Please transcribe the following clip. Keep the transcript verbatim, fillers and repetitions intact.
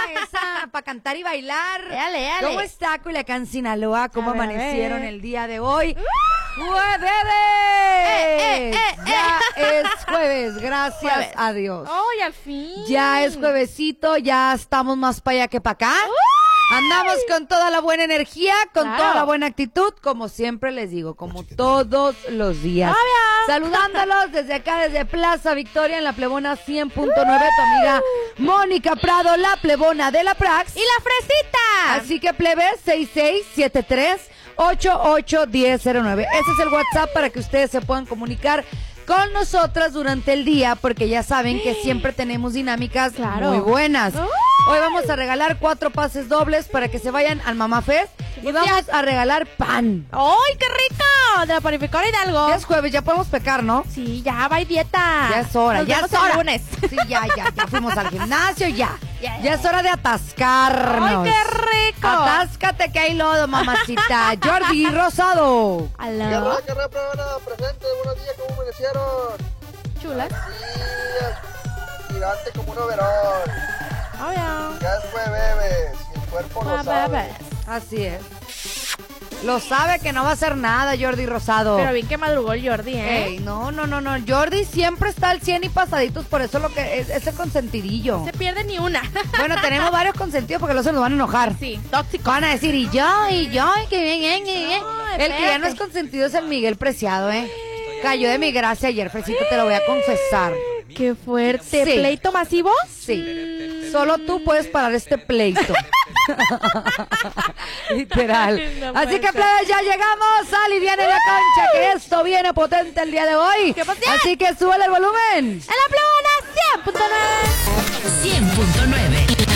esa para cantar y bailar. Dale, dale. ¿Cómo está Culiacán, Sinaloa? ¿Cómo A ver, amanecieron a ver. el día de hoy? ¡Jueves! Eh, eh, eh, Ya es jueves, gracias Jueves. a Dios. ¡Ay, al fin! Ya es juevesito, ya estamos más para allá que para acá. Andamos con toda la buena energía, con Claro. toda la buena actitud, como siempre les digo, como todos los días. Obvio. Saludándolos desde acá, desde Plaza Victoria, en la Plebona cien punto nueve, tu amiga Mónica Prado, la Plebona de la Prax. ¡Y la fresita! Así que plebes, seis seis siete tres ocho ocho uno cero cero nueve. Ese es el WhatsApp para que ustedes se puedan comunicar con nosotras durante el día, porque ya saben que siempre tenemos dinámicas Claro. muy buenas. ¡Ay! Hoy vamos a regalar cuatro pases dobles para que se vayan al Mamá Fest y vamos a regalar pan. ¡Ay, qué rico! De la Panificadora Hidalgo. Ya es jueves, ya podemos pecar, ¿no? Sí, ya va y dieta. Ya es hora, Nos ya vemos es hora. el lunes. Sí, ya, ya, ya fuimos al gimnasio, ya. Ya, ya. Ya es hora de atascarnos. ¡Ay, qué rico! Atáscate que hay lodo, mamacita. Jordi Rosado. Aló. Carrera, carrera, prueba, presente, buenos días, ¿cómo amanecieron? Chulas. Días, gigante como un overol. Obvio. Ya después bebes, y el cuerpo lo Ah, sabe. bebes. Así es. Lo sabe que no va a hacer nada, Jordi Rosado. Pero bien que madrugó el Jordi, ¿eh? Ey, no, no, no, no. Jordi siempre está al cien y pasaditos, por eso lo que es, es el consentidillo. No se pierde ni una. Bueno, tenemos varios consentidos porque luego se nos van a enojar. Sí, tóxico. Van a decir, y yo, y yo, y que bien, bien, bien, bien. No, El que ya no espérate. es consentido es el Miguel Preciado, ¿eh? Cayó de mi gracia ayer, Fresito, te lo voy a confesar. Qué fuerte. Sí. ¿Pleito masivo? Sí. Solo tú puedes parar este pleito. Literal. No Así puede que, ser. plebes, ya llegamos. Ali viene la concha, que esto viene potente el día de hoy. ¿Qué pasó? Así que súbele el volumen. En la plebona cien punto nueve. cien punto nueve.